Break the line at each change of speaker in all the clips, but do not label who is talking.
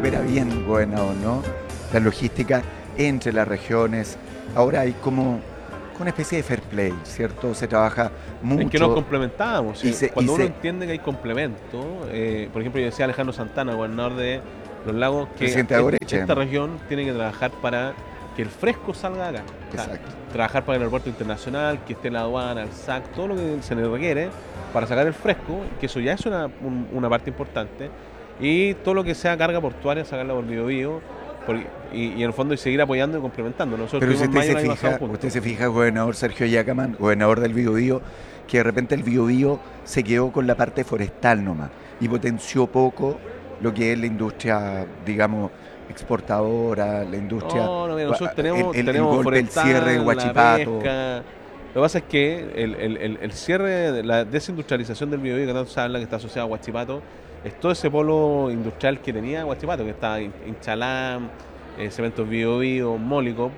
opera bien, gobernador, ¿no? La logística entre las regiones. Ahora hay como una especie de fair play, ¿cierto? Se trabaja mucho.
Es que nos complementamos. Cuando uno
se,
entiende que hay complemento, por ejemplo, yo decía Alejandro Santana, gobernador de Los Lagos, que
presidente de Agoreche,
esta región tiene que trabajar para que el fresco salga de acá. O sea,
exacto.
trabajar para el aeropuerto internacional, que esté la aduana, el SAC, todo lo que se le requiere para sacar el fresco, que eso ya es una parte importante, y todo lo que sea carga portuaria, sacarla por Biobío, y en el fondo y seguir apoyando y complementando. Nosotros
Pero si
tuvimos
usted se fija, gobernador Sergio Yacaman, gobernador del Biobío, que de repente el Biobío se quedó con la parte forestal nomás y potenció poco lo que es la industria, digamos, exportadora, la industria,
mira, nosotros tenemos
el golpe,
forestal,
el cierre de Huachipato.
la pesca. Lo que pasa es que el cierre de la desindustrialización del Biobío, que tanto se habla, que está asociado a Huachipato, es todo ese polo industrial que tenía Huachipato, que está Inchalán, Cementos Biobío, Mólico.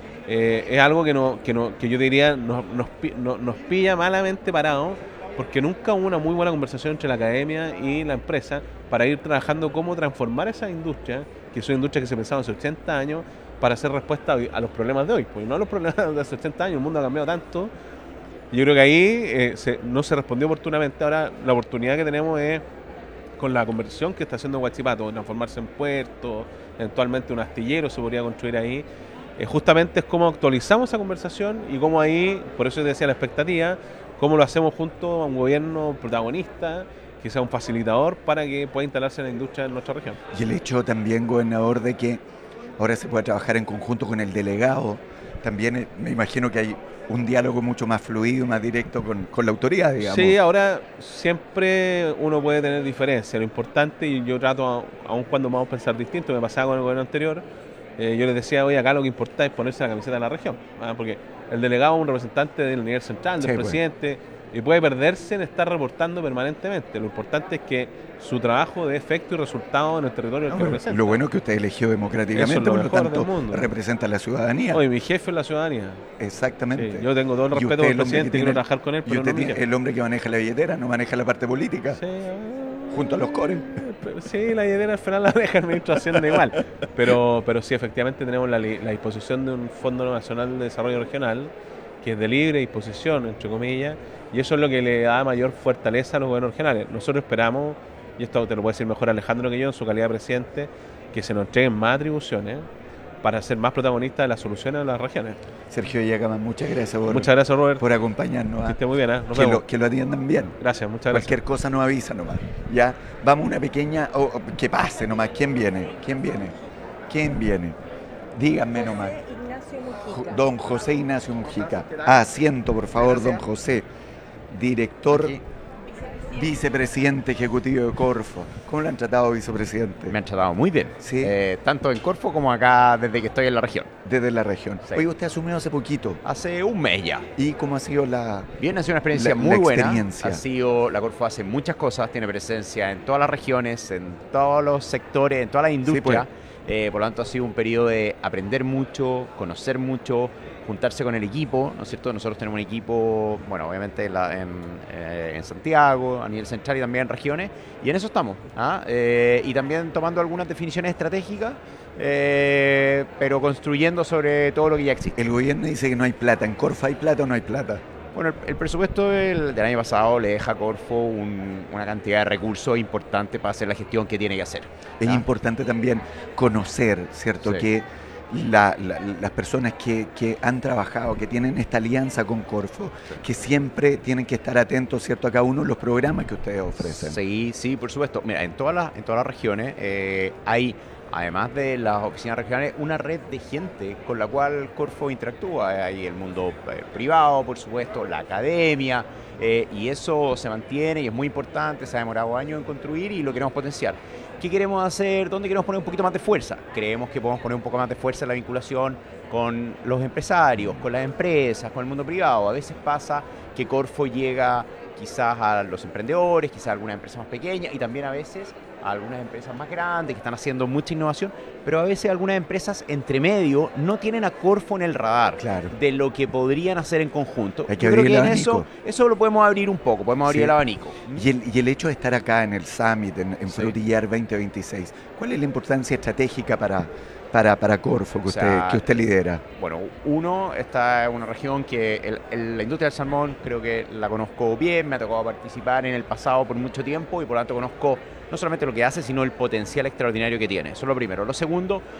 Es algo que yo diría nos pilla malamente parados, porque nunca hubo una muy buena conversación entre la academia y la empresa para ir trabajando cómo transformar esa industria, que es una industria que se pensaba hace 80 años, para hacer respuesta a los problemas de hoy, porque no a los problemas de hace 80 años, el mundo ha cambiado tanto. Y yo creo que ahí no se respondió oportunamente. Ahora la oportunidad que tenemos es, con la conversión que está haciendo Huachipato, transformarse en puerto, eventualmente un astillero se podría construir ahí. Justamente es cómo actualizamos esa conversación y cómo ahí, por eso te decía la expectativa, cómo lo hacemos junto a un gobierno protagonista, que sea un facilitador para que pueda instalarse la industria en nuestra región.
Y el hecho también, gobernador, de que ahora se puede trabajar en conjunto con el delegado, también me imagino que hay un diálogo mucho más fluido, más directo con la autoridad, digamos.
Sí, ahora siempre uno puede tener diferencias. Lo importante, y yo trato, aun cuando vamos a pensar distinto, me pasaba con el gobierno anterior, yo les decía, oye, acá lo que importa es ponerse la camiseta de la región, porque el delegado es un representante del nivel central, del presidente, y puede perderse en estar reportando permanentemente. Lo importante es que su trabajo dé efecto y resultado en el territorio que representa.
Lo bueno es que usted eligió democráticamente,
por
lo tanto representa a la ciudadanía.
Oye, mi jefe es la ciudadanía.
Exactamente.
Sí, yo tengo todo el respeto por el presidente y quiero trabajar con él, pero
usted es el hombre que maneja la billetera, no maneja la parte política.
Sí,
junto a los cores.
Sí, la billetera al final la deja administración igual. Pero sí, efectivamente tenemos la disposición de un Fondo Nacional de Desarrollo Regional, que es de libre disposición, entre comillas, y eso es lo que le da mayor fortaleza a los gobiernos regionales. Nosotros esperamos, y esto te lo puede decir mejor Alejandro que yo en su calidad de presidente, que se nos entreguen más atribuciones para ser más protagonistas de las soluciones de las regiones.
Sergio Yacaman, muchas gracias
Robert,
por acompañarnos.
Que esté muy bien, nos
vemos. Que lo atiendan bien.
Gracias, muchas gracias.
Cualquier cosa nos avisa nomás. Ya, vamos a una pequeña, que pase nomás. ¿Quién viene? Díganme nomás. Don José Ignacio Mujica. Asiento, por favor, don José. Director, vicepresidente ejecutivo de Corfo. ¿Cómo lo han tratado, vicepresidente?
Me han tratado muy bien.
¿Sí?
Tanto en Corfo como acá desde que estoy en la región.
Desde la región.
Sí.
Oye, usted asumió hace poquito.
Hace un mes ya.
¿Y cómo ha sido la
Bien, ha sido una experiencia muy buena.
Experiencia.
La Corfo hace muchas cosas, tiene presencia en todas las regiones, en todos los sectores, en todas las industrias. Sí, por lo tanto, ha sido un periodo de aprender mucho, conocer mucho, juntarse con el equipo, ¿no es cierto? Nosotros tenemos un equipo, bueno, obviamente en Santiago, a nivel central y también en regiones, y en eso estamos. Y también tomando algunas definiciones estratégicas, pero construyendo sobre todo lo que ya existe.
El gobierno dice que no hay plata. ¿En Corfo hay plata o no hay plata?
Bueno, el presupuesto del año pasado le deja a Corfo una cantidad de recursos importante para hacer la gestión que tiene que hacer.
Es importante también conocer, ¿cierto? Sí. Que las personas que han trabajado, que tienen esta alianza con Corfo, sí, que siempre tienen que estar atentos, ¿cierto?, a cada uno de los programas que ustedes ofrecen.
Sí, por supuesto. Mira, en todas las regiones hay, además de las oficinas regionales, una red de gente con la cual Corfo interactúa. Hay el mundo privado, por supuesto, la academia, y eso se mantiene y es muy importante, se ha demorado años en construir y lo queremos potenciar. ¿Qué queremos hacer? ¿Dónde queremos poner un poquito más de fuerza? Creemos que podemos poner un poco más de fuerza en la vinculación con los empresarios, con las empresas, con el mundo privado. A veces pasa que Corfo llega quizás a los emprendedores, quizás a alguna empresa más pequeña y también a veces a algunas empresas más grandes que están haciendo mucha innovación, pero a veces algunas empresas entre medio no tienen a Corfo en el radar
Claro.
de lo que podrían hacer en conjunto.
Hay que
Yo creo
abrir
que
el
en
abanico.
eso lo podemos abrir un poco, podemos abrir
Sí.
el abanico.
Y el hecho de estar acá en el Summit, en
Sí.
Frutillar 2026, ¿cuál es la importancia estratégica para Corfo
O sea,
que usted lidera?
Bueno, uno, esta es una región que la industria del salmón creo que la conozco bien, me ha tocado participar en el pasado por mucho tiempo y por lo tanto conozco no solamente lo que hace, sino el potencial extraordinario que tiene. Eso es lo primero. Lo segundo,